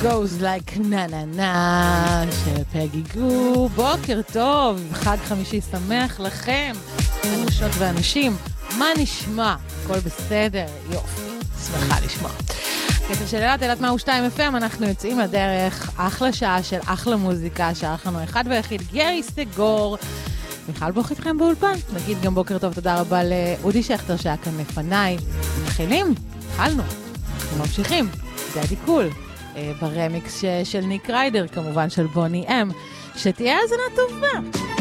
goes like na na na של פגי גו. בוקר טוב, חג חמישי שמח לכם, אנושות ואנשים. מה נשמע? הכל בסדר? יופי, שמחה לשמוע. קטע של אלת מה הוא 2 FM, אנחנו יוצאים לדרך. אחלה שעה של אחלה מוזיקה, שערך לנו אחד ויחיד גרי סגור. מיכל בוח איתכם באולפן. נגיד גם בוקר טוב, תודה רבה לאודי שכטר שהיה כאן לפניי. מתחילים? התחלנו. אנחנו ממשיכים. דדי קול. ברמיקס של ניק ריידר, כמובן של בוני אם. שתהיה האזנה טובה.